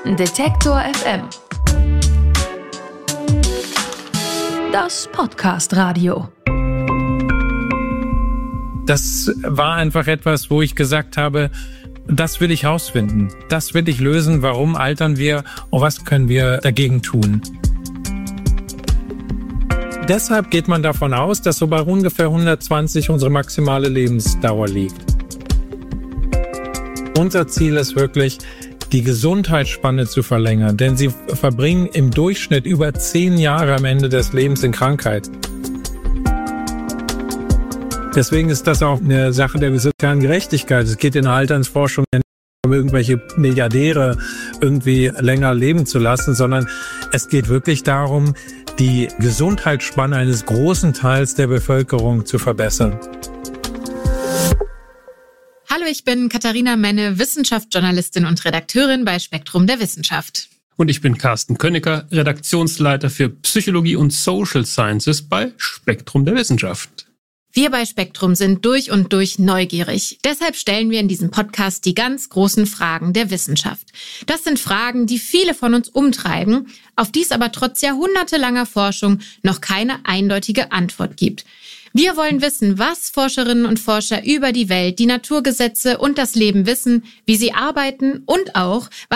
Detektor FM. Das Podcast-Radio. Das war einfach etwas, wo ich gesagt habe, das will ich rausfinden. Das will ich lösen. Warum altern wir und was können wir dagegen tun? Deshalb geht man davon aus, dass so bei ungefähr 120 unsere maximale Lebensdauer liegt. Unser Ziel ist wirklich, die Gesundheitsspanne zu verlängern, denn sie verbringen im Durchschnitt über 10 Jahre am Ende des Lebens in Krankheit. Deswegen ist das auch eine Sache der sozialen Gerechtigkeit. Es geht in der Alternsforschung nicht um irgendwelche Milliardäre irgendwie länger leben zu lassen, sondern es geht wirklich darum, die Gesundheitsspanne eines großen Teils der Bevölkerung zu verbessern. Hallo, ich bin Katharina Menne, Wissenschaftsjournalistin und Redakteurin bei Spektrum der Wissenschaft. Und ich bin Carsten Könicker, Redaktionsleiter für Psychologie und Social Sciences bei Spektrum der Wissenschaft. Wir bei Spektrum sind durch und durch neugierig. Deshalb stellen wir in diesem Podcast die ganz großen Fragen der Wissenschaft. Das sind Fragen, die viele von uns umtreiben, auf die es aber trotz jahrhundertelanger Forschung noch keine eindeutige Antwort gibt. Wir wollen wissen, was Forscherinnen und Forscher über die Welt, die Naturgesetze und das Leben wissen, wie sie arbeiten und auch,